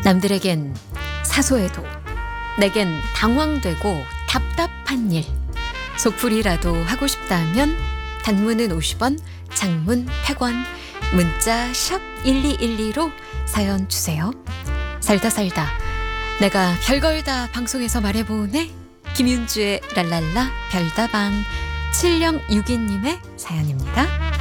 남들에겐 사소해도 내겐 당황되고 답답한 일, 속풀이라도 하고 싶다면 단문은 50원, 장문 100원, 문자 샵 1212로 사연 주세요. 살다 내가 별걸 다 방송에서 말해보네. 김윤주의 랄랄라 별다방 7062님의 사연입니다.